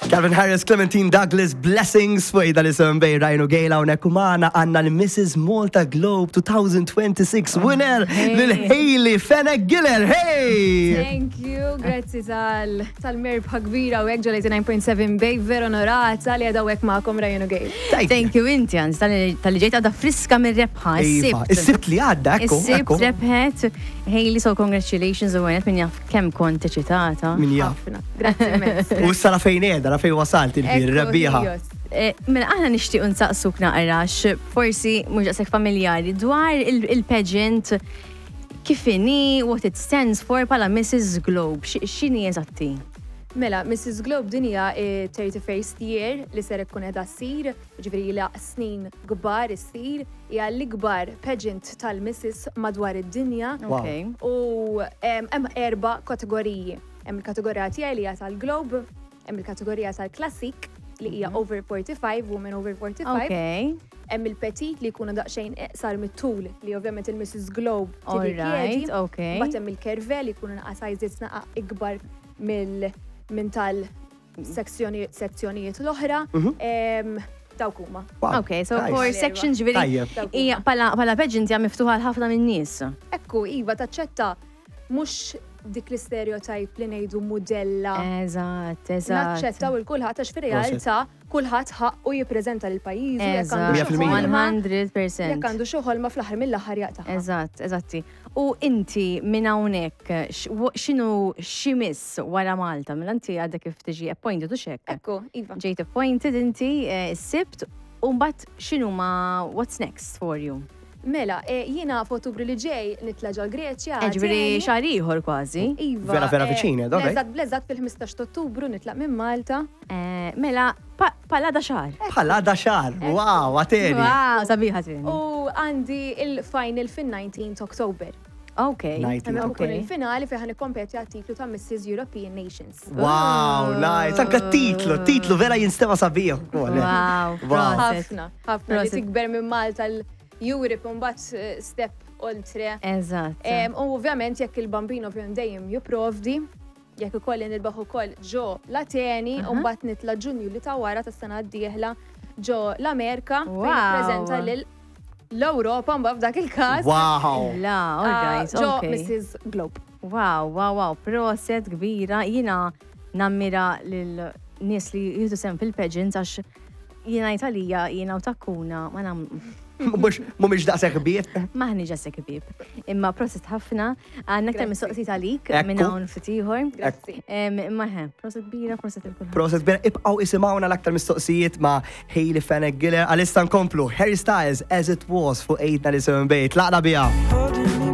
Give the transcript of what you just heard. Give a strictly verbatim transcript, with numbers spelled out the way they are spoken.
Calvin Harris, Clementine Douglas, Blessings fuq ida li sembej Rajnu Gejla u nekku maħna għanna l-Missus Malta Globe twenty twenty-six winner lil-Hailey Fenegiller. Hey! Thank you, grazzi tal tal-merbħa kbira u għek ġolajti nine point seven Bay, vero onorata li għadaw għek maħkom Rajnu Gejla. Thank you inti għanz tal-li ġejt għadda friska minn rebħa. Is-sibt li għadda, ekku. Is-sibt rebħet. Hailey, so congratulations u għenet minn jaff kem kont eċitata. Min jaff. Grazzi mezz. U s-sala fejn edha, fej wasalt il-bir, rabbiħa. Mela aħna nixtieq nsaqsuk naqrax, forsi mhux daqshekk familjari dwar il-pageant kif inhi, what it stands for bħala Missus Globe. X'inhi eżatti? Mela, Missus Globe din hija thirty-first year li ser ikkun qiegħda ssir, ġifieri li snin kbar issir, hija l-ikbar pageant tal-Missus madwar id-dinja. U hemm erba' kategoriji. Hemm il-kategorija tiegħi li hija tal-Globe, hemm il-kategorija tal-Classic li hija over forty-five, women over forty-five. Hemm il-petit li jkunu daqsxejn eqsar mit-tul li ovvjament il-Missus Globe tirrikjedi. Mbagħad hemm il-Curve li jkunu naqa' sizes naqa' ikbar mill minn tal-sezzjonijiet l-oħra. Dawk huma. Ok, so for sections ġifieri hija bħala pageant hija miftuħa għal ħafna min-nies. Ekku, iva taċċetta mhux dik l-stereotype li ngħidu modella. Eżatt, eżatt. Naċċettaw il-kulħadd għax fir-realtà kulħadd ħaqqu jippreżenta lil pajjiżu jekk għandu one hundred percent. Jekk għandu xi ħolma fl-aħħar mill-aħħar jaqtaħ. Eżatt, eżatti. U inti minn hawnhekk x'inhu xi miss wara Malta mela inti għadha kif tiġi appointed u x'hekk. Ekku, iva. Ġejt appointed inti s-sibt u mbagħad x'inhuma what's next for you? Mela, jiena f'Ottubru li ġej nitla ġol Greċja. Ġifieri xahar ieħor kważi. Iva. Vera vera viċina, dov'è? Bleżat bleżat fil-ħmistax ta' Ottubru nitlaq minn Malta. Mela, bħala da xahar. Bħala da xahar. Wow, għateri. Wow, sabiħa tieni. U għandi il-final fin-nineteenth October. Ok. Għamil ukun il-finali fejn nikkompeti għat-titlu ta' Missus European Nations. Wow, nice. Anka titlu, titlu vera jinstema sabiħ. Wow, ħafna, ħafna li tikber minn Malta l-Europe un bat step oltre. Eżatt. U ovvjament jekk il-bambino ovvjament dejjem jipprovdi, jekk ikolli nilbaħ ukoll ġo l-Ateni u mbagħad nitla' Ġunju li ta' wara tas-sena d-dieħla ġo l-Amerika fejn nippreżenta lil l-Ewropa mbagħad f'dak il-każ. Wow. La, all right, ġo okay. Missus Globe. Wow, wow, wow, proset kbira. Jiena nammira lil nies li jieħdu sem fil-pageants għax jiena Italija, jiena u takkuna, ma nam. Mumiex daqsek bib? Maħni ġasek bib. Imma proset ħafna, għanna ktar mistoqsi talik minn hawn fitiħor. Grazzi. Imma ħe, proset bira, proset il-kulħadd. Proset bira, ibqaw isimawna l-aktar mistoqsijiet ma' Hailey Fenegiller. Għalissa nkomplu Harry Styles As It Was fuq eight ninety-seven Bay. Tlaqna bija.